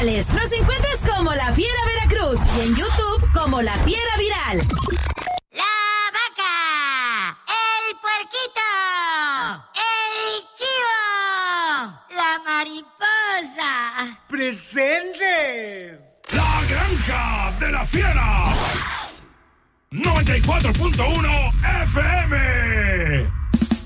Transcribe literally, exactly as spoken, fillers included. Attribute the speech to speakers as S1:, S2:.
S1: sociales. Nos encuentras como La Fiera Veracruz y en YouTube como La Fiera Viral.
S2: La vaca, el puerquito, el chivo, la mariposa.
S3: ¡Presente!
S4: La Granja de la Fiera. noventa y cuatro punto uno F M.